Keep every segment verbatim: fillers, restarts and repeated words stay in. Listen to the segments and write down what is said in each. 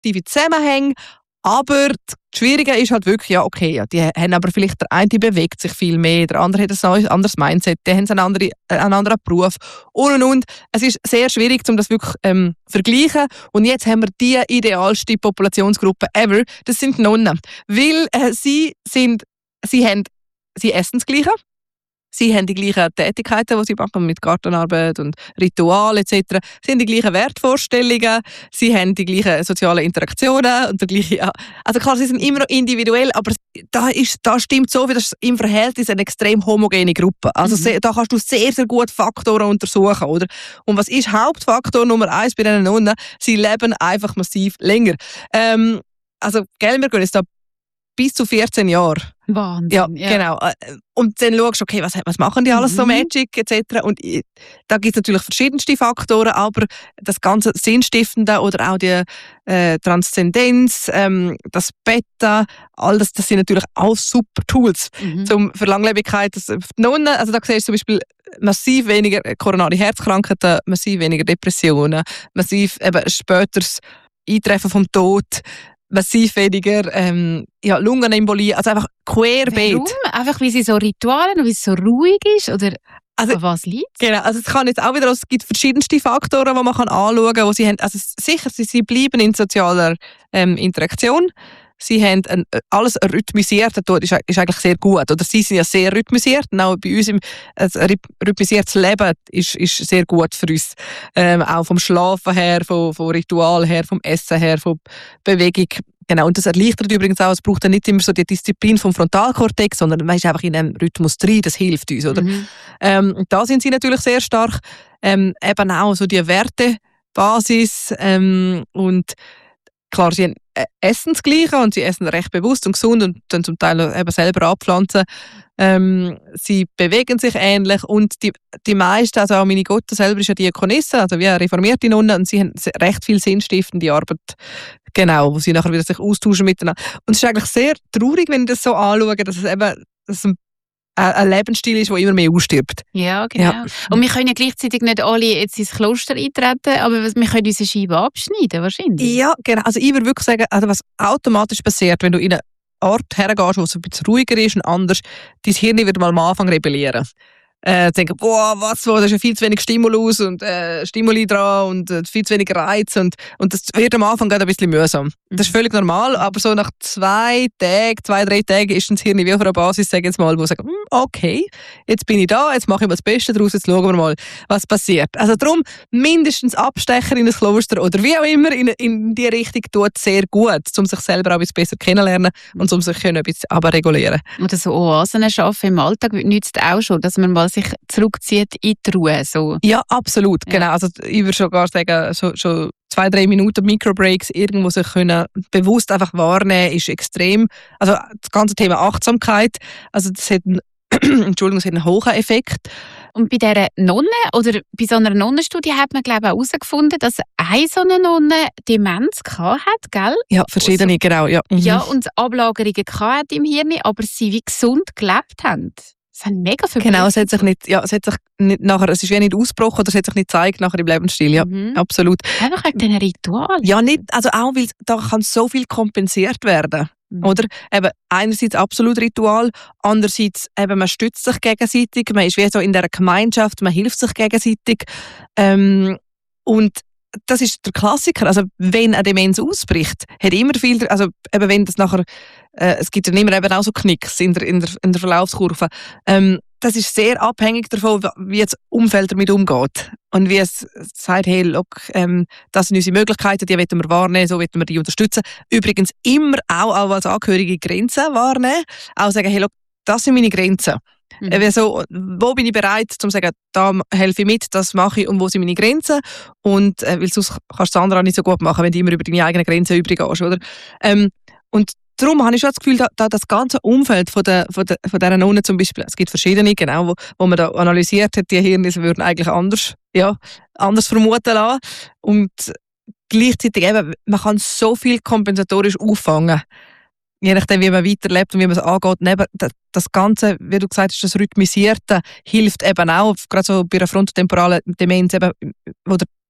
kognitive Zusammenhänge. Aber das Schwierige ist halt wirklich, ja, okay, ja, die haben aber vielleicht, der eine bewegt sich viel mehr, der andere hat ein anderes Mindset, die haben einen anderen, einen anderen Beruf und und und. Es ist sehr schwierig, um das wirklich ähm, zu vergleichen. Und jetzt haben wir die idealste Populationsgruppe ever, das sind die Nonnen. Weil äh, sie sind, sie haben, sie essen das Gleiche. Sie haben die gleichen Tätigkeiten, die sie machen, mit Gartenarbeit und Ritual et cetera. Sie haben die gleichen Wertvorstellungen, sie haben die gleichen sozialen Interaktionen und der gleiche, ja. Also klar, sie sind immer noch individuell, aber da, ist, da stimmt so, wie das im Verhältnis eine extrem homogene Gruppe. Also mhm. sehr, da kannst du sehr, sehr gut Faktoren untersuchen, oder? Und was ist Hauptfaktor Nummer eins bei diesen Nonnen? Sie leben einfach massiv länger. Ähm, also, gell, wir gehen jetzt da bis zu vierzehn Jahre. Wahnsinn. Ja, ja, genau. Und dann schaust du, okay, was, was machen die alles mhm. so Magic et cetera. Und da gibt es natürlich verschiedenste Faktoren, aber das ganze Sinnstiftende oder auch die äh, Transzendenz, ähm, das Beta, all das, das sind natürlich auch super Tools mhm. zum, für Langlebigkeit. Das, die Nonnen, also da siehst du zum Beispiel massiv weniger koronare Herzkrankheiten, massiv weniger Depressionen, massiv eben späteres Eintreffen vom Tod, massiv weniger ähm, ja, Lungenembolie, also einfach querbeet. Warum? Einfach weil sie so Rituale und weil es so ruhig ist? Oder also, an was liegt es? Genau, also es kann jetzt auch wieder, es gibt verschiedenste Faktoren, die man kann anschauen kann, wo sie haben. Also sicher, sie, sie bleiben in sozialer ähm, Interaktion. Sie haben ein, alles rhythmisiert, das ist, ist eigentlich sehr gut. Oder sie sind ja sehr rhythmisiert. Und auch bei uns im ein rhythmisiertes Leben ist, ist sehr gut für uns. Ähm, auch vom Schlafen her, vom, vom Ritual her, vom Essen her, von Bewegung. Genau, und das erleichtert übrigens auch, es braucht dann nicht immer so die Disziplin vom Frontalkortex, sondern man ist einfach in einem Rhythmus drin, das hilft uns, oder? Mhm. Ähm, da sind sie natürlich sehr stark. Ähm, eben auch so die Wertebasis ähm, und klar, sie essen das Gleiche und sie essen recht bewusst und gesund und dann zum Teil eben selber abpflanzen. Ähm, sie bewegen sich ähnlich und die, die meisten, also auch meine Gotte selber ist ja Diakonisse, also wie eine reformierte Nonne, und sie haben recht viel sinnstiftende Arbeit, genau, wo sie nachher wieder sich austauschen miteinander. Und es ist eigentlich sehr traurig, wenn ich das so anschaue, dass es eben dass es ein ein Lebensstil ist, der immer mehr ausstirbt. Ja, genau. Ja. Und wir können ja gleichzeitig nicht alle jetzt ins Kloster eintreten, aber wir können unsere Scheibe abschneiden, wahrscheinlich. Ja, genau. Also ich würde wirklich sagen, also was automatisch passiert, wenn du in einen Ort hergehst, wo es ein bisschen ruhiger ist und anders, dein Hirn wird mal am Anfang rebellieren. Äh, denken, boah, was, da ist ja viel zu wenig Stimulus und äh, Stimuli dran und äh, viel zu wenig Reiz und, und das wird am Anfang ein bisschen mühsam. Das ist völlig normal, aber so nach zwei Tagen, zwei, drei Tagen ist das Hirn wie auf einer Basis, sage ich jetzt mal, wo sagt, okay, jetzt bin ich da, jetzt mache ich mir das Beste daraus, jetzt schauen wir mal, was passiert. Also darum, mindestens Abstecher in ein Kloster oder wie auch immer in, in die Richtung tut sehr gut, um sich selber auch ein bisschen besser kennenlernen und um sich ein bisschen aber regulieren. Oder so Oasen schaffen im Alltag nützt auch schon, dass man mal sich zurückzieht in die Ruhe. So. Ja, absolut. Ja. Genau. Also ich würde sogar sagen, so, schon zwei, drei Minuten Microbreaks irgendwo sich können bewusst einfach wahrnehmen, ist extrem. Also das ganze Thema Achtsamkeit, also das hat einen, Entschuldigung, das hat einen hohen Effekt. Und bei dieser Nonne oder bei so einer Nonnenstudie hat man, glaube ich, auch herausgefunden, dass eine so eine Nonne Demenz gehabt hat, gell? Ja, verschiedene, also, genau. Ja. Mhm. ja, und Ablagerungen gehabt hat im Hirn, aber sie wie gesund gelebt haben. Das hat mega viel. Genau, es hat sich nicht, ja, es hat sich nicht nachher, es ist wie nicht ausgebrochen oder es hat sich nicht gezeigt nachher im Lebensstil, ja, mhm. absolut. Einfach wegen diesen Ritualen. Ja, nicht, also auch, weil da kann so viel kompensiert werden, mhm. oder? Eben, einerseits absolut Ritual, andererseits eben, man stützt sich gegenseitig, man ist wie so in dieser Gemeinschaft, man hilft sich gegenseitig, ähm, und das ist der Klassiker, also wenn eine Demenz ausbricht, hat immer viel, also eben wenn das nachher, äh, es gibt ja immer eben auch so Knicks in der, in der, in der Verlaufskurve, ähm, das ist sehr abhängig davon, wie das Umfeld damit umgeht und wie es sagt, hey, look, ähm, das sind unsere Möglichkeiten, die wollen wir wahrnehmen, so wollen wir die unterstützen. Übrigens immer auch, auch als Angehörige Grenzen wahrnehmen, auch sagen, hey, look, das sind meine Grenzen. Mhm. Also, wo bin ich bereit, um zu sagen, da helfe ich mit, das mache ich und wo sind meine Grenzen? Und äh, weil sonst kannst du das andere auch nicht so gut machen, wenn du immer über deine eigenen Grenzen übrig gehst, oder? Ähm, und darum habe ich schon das Gefühl, da, da das ganze Umfeld von, der, von, der, von dieser Nonne zum Beispiel, es gibt verschiedene, genau, wo, wo man da analysiert hat, die Hirne würden eigentlich anders, ja, anders vermuten lassen. Und gleichzeitig eben, man kann so viel kompensatorisch auffangen. Je nachdem, wie man weiterlebt und wie man es angeht. Neben das Ganze, wie du gesagt hast, das Rhythmisierte hilft eben auch, gerade so bei einer frontotemporalen Demenz, eben, wo der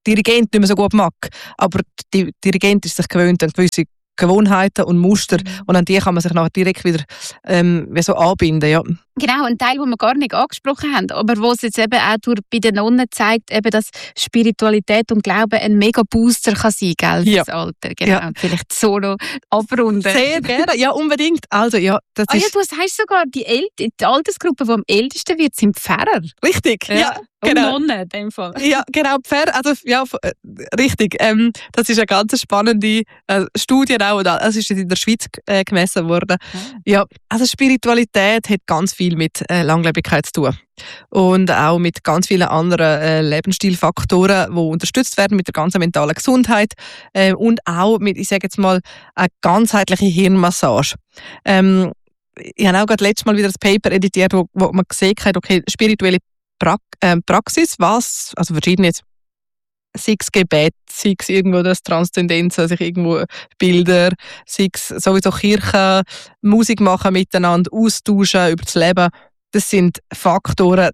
Dirigent nicht mehr so gut mag. Aber der Dirigent ist sich gewöhnt an gewisse Gewohnheiten und Muster mhm. und an die kann man sich nachher direkt wieder ähm, wie so anbinden. Ja. Genau, ein Teil, den wir gar nicht angesprochen haben, aber wo es jetzt eben auch durch, bei den Nonnen zeigt, eben, dass Spiritualität und Glauben ein mega Booster kann sein, gell, ja. das Alter. Genau. Ja. Vielleicht so noch abrunden. Sehr gerne, ja unbedingt. Also, ja, das ah, ist ja, du sagst sogar, die, El- die Altersgruppe, die am ältesten wird, sind Pfarrer. Richtig, ja. ja. Genau. Und Nonnen in dem Fall. Ja, genau, Pfarrer, also ja, äh, richtig. Ähm, das ist eine ganz spannende äh, Studie auch, und es ist in der Schweiz äh, gemessen worden. Mhm. Ja, also Spiritualität hat ganz viel mit äh, Langlebigkeit zu tun. Und auch mit ganz vielen anderen äh, Lebensstilfaktoren, die unterstützt werden mit der ganzen mentalen Gesundheit äh, und auch mit, ich sage jetzt mal, eine ganzheitliche Hirnmassage. Ähm, ich habe auch gerade letztes Mal wieder ein Paper editiert, wo, wo man gesehen hat, okay, spirituelle pra- äh, Praxis, was, also verschiedene jetzt, sei es Gebet, sei es irgendwo das Transzendenz, also irgendwo Bilder, sei es sowieso Kirche, Musik machen miteinander, austauschen über das Leben. Das sind Faktoren,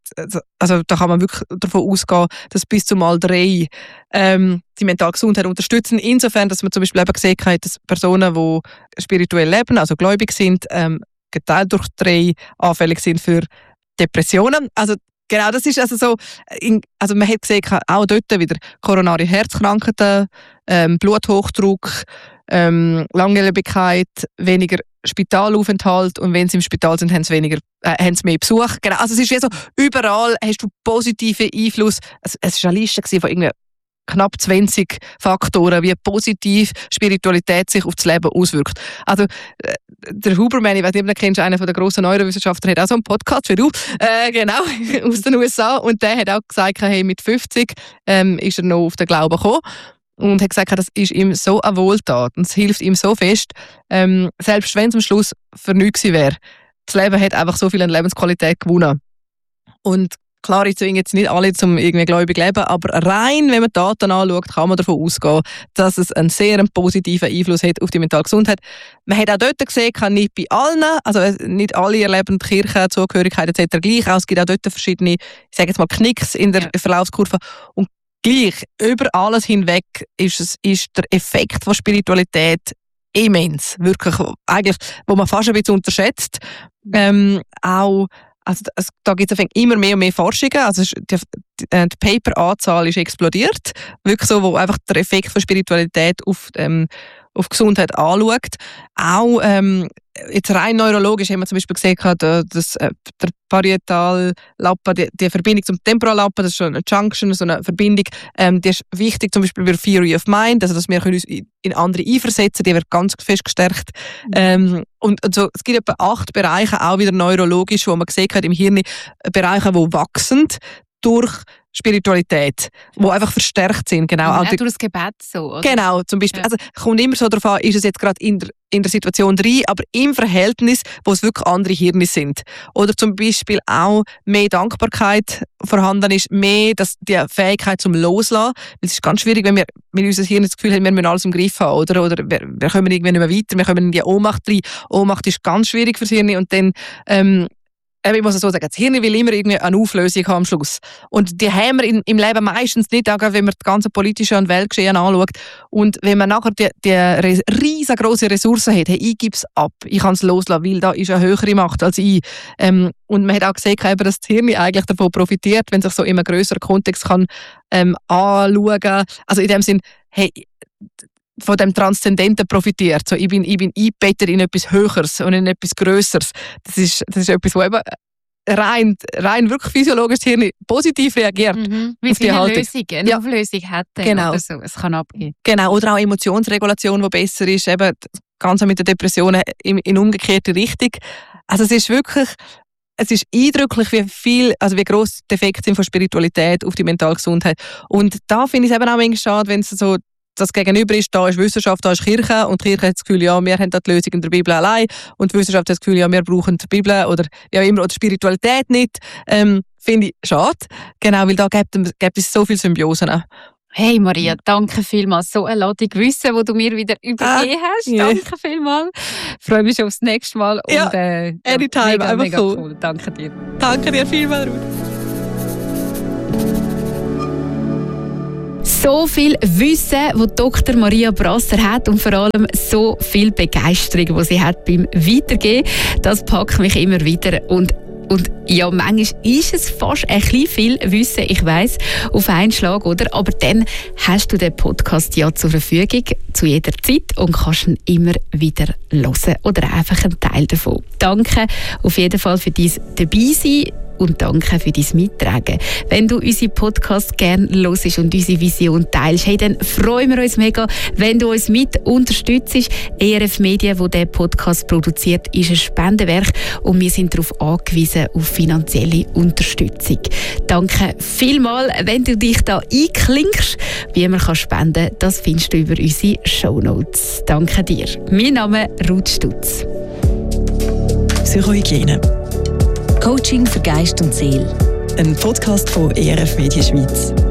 also da kann man wirklich davon ausgehen, dass bis zu mal drei ähm, die mentale Gesundheit unterstützen. Insofern, dass man zum Beispiel eben gesehen hat, dass Personen, die spirituell leben, also gläubig sind, ähm, geteilt durch drei anfällig sind für Depressionen. Also genau, das ist also so, also man hat gesehen, auch dort wieder koronare Herzkrankheiten, ähm, Bluthochdruck, ähm, Langlebigkeit, weniger Spitalaufenthalt und wenn sie im Spital sind, haben sie, weniger, äh, haben sie mehr Besuch. Genau. Also es ist wie so, überall hast du positiven Einfluss. Es, es war eine Liste von irgendwie knapp zwanzig Faktoren, wie positiv Spiritualität sich auf das Leben auswirkt. Also äh, der Huberman, ich weiß nicht, ob du kennst, einer der grossen Neurowissenschaftler, hat auch so einen Podcast wie du, äh, genau, aus den U S A, und der hat auch gesagt, hey, mit fünfzig ähm, ist er noch auf den Glauben gekommen. Und hat gesagt, das ist ihm so eine Wohltat und es hilft ihm so fest, ähm, selbst wenn es am Schluss für nichts gewesen wäre. Das Leben hat einfach so viel an Lebensqualität gewonnen. Und klar, ich zwinge jetzt nicht alle zum irgendwie gläubig leben, aber rein, wenn man die Daten anschaut, kann man davon ausgehen, dass es einen sehr positiven Einfluss hat auf die mentale Gesundheit. Man hat auch dort gesehen, kann nicht bei allen, also nicht alle erleben die Kirche, Zugehörigkeit et cetera gleich aus. Es gibt auch dort verschiedene, ich sage jetzt mal Knicks in der ja. Verlaufskurve. Und gleich, über alles hinweg ist, es, ist der Effekt von Spiritualität immens. Wirklich, eigentlich, wo man fast ein bisschen unterschätzt. Ähm, auch, also, es, da gibt es immer mehr und mehr Forschungen. Also, die, die, die Paper-Anzahl ist explodiert. Wirklich so, wo einfach der Effekt von Spiritualität auf, ähm, auf Gesundheit anschaut. Auch ähm, jetzt rein neurologisch haben wir zum Beispiel gesehen, dass äh, der Parietallappen, die, die Verbindung zum Temporallappen, das ist so eine Junction, so eine Verbindung, ähm, die ist wichtig zum Beispiel für Theory of Mind, also dass wir uns in andere einversetzen, die wird ganz fest gestärkt. Mhm. Ähm, und also, es gibt etwa acht Bereiche, auch wieder neurologisch, wo man gesehen hat im Hirn, Bereiche, die wachsen durch Spiritualität, die einfach verstärkt sind. Genau, ja, auch durch das Gebet so. Oder? Genau, zum Beispiel. Ja. Also kommt immer so darauf an, ist es jetzt gerade in der, in der Situation drin, aber im Verhältnis, wo es wirklich andere Hirne sind. Oder zum Beispiel auch mehr Dankbarkeit vorhanden ist, mehr das, die Fähigkeit zum Loslassen. Es ist ganz schwierig, wenn wir mit unserem Hirn das Gefühl haben, wir müssen alles im Griff haben. Oder, oder wir, wir kommen irgendwie nicht mehr weiter, wir kommen in die Ohnmacht rein. Ohnmacht ist ganz schwierig fürs Hirn und dann ähm, ich muss so sagen, das Hirn will immer irgendwie eine Auflösung haben am Schluss. Und die haben wir in, im Leben meistens nicht, auch wenn man das ganze politische und Weltgeschehen anschaut. Und wenn man nachher die, die riesengroße Ressourcen hat, hey, ich gebe es ab, ich kann es loslassen, weil da ist eine höhere Macht als ich. Ähm, und man hat auch gesehen, dass das Hirn eigentlich davon profitiert, wenn sich so in einem grösseren Kontext kann, ähm, anschauen kann. Also in dem Sinn, hey, von dem Transzendenten profitiert. So, ich bin, ich bin eingebettet in etwas Höheres und in etwas Grösseres. Das ist, das ist etwas, wo eben rein, rein wirklich physiologisch das Hirn positiv reagiert. Mhm. Wie viele eine Lösung, eine ja. Auflösung hat genau. oder so. Es kann abgehen. Genau, oder auch Emotionsregulation, die besser ist. Eben ganz mit den Depressionen in, in umgekehrte Richtung. Also es ist wirklich, es ist eindrücklich, wie viel, also wie gross die Effekte sind von Spiritualität auf die mentale Gesundheit. Und da finde ich es eben auch manchmal schade, wenn es so das Gegenüber ist, da ist Wissenschaft, da ist Kirche und die Kirche hat das Gefühl, ja, wir haben da die Lösung in der Bibel allein und die Wissenschaft hat das Gefühl, ja, wir brauchen die Bibel oder ja immer oder Spiritualität nicht. Ähm, finde ich schade, genau, weil da gibt, gibt es so viele Symbiosen. Hey Maria, danke vielmals. So eine Ladung Wissen, die du mir wieder übergeben ah, hast. Yeah. Danke vielmals. Ich freue mich schon aufs nächste Mal. Ja, und, äh, anytime, mega, einfach mega cool. cool. Danke dir. Danke dir vielmals, Ruth. So viel Wissen, das Doktor Maria Brasser hat und vor allem so viel Begeisterung, die sie hat beim Weitergeben. Das packt mich immer wieder. Und Und ja, manchmal ist es fast ein bisschen viel Wissen, ich weiss, auf einen Schlag, oder? Aber dann hast du den Podcast ja zur Verfügung, zu jeder Zeit, und kannst ihn immer wieder hören oder einfach einen Teil davon. Danke auf jeden Fall für dein Dabeisein und danke für dein Mittragen. Wenn du unseren Podcast gerne hörst und unsere Vision teilst, hey, dann freuen wir uns mega, wenn du uns mit unterstützt. E R F Media, wo der Podcast produziert, ist ein Spendenwerk und wir sind darauf angewiesen, auf finanzielle Unterstützung. Danke vielmals, wenn du dich da einklinkst. Wie man kann spenden kann, das findest du über unsere Shownotes. Danke dir. Mein Name ist Ruth Stutz. Psychohygiene. Coaching für Geist und Seele. Ein Podcast von E R F Media Schweiz.